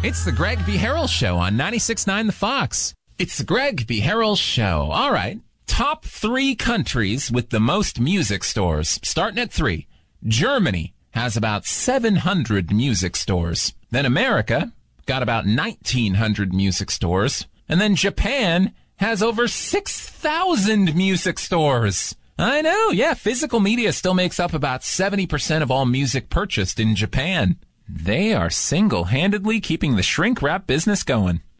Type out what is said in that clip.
It's the Greg B. Harrell Show on 96.9 The Fox. It's the Greg B. Harrell Show. All right. Top 3 countries with the most music stores. Starting at 3. Germany has about 700 music stores. Then America got about 1,900 music stores. And then Japan has over 6,000 music stores. I know, yeah, physical media still makes up about 70% of all music purchased in Japan. They are single-handedly keeping the shrink wrap business going.